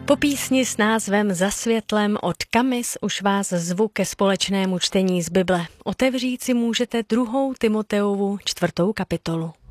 Po písni s názvem Za světlem od Kamis už vás zvu ke společnému čtení z Bible. Otevřít si můžete 2. Timoteovu 4. kapitolu.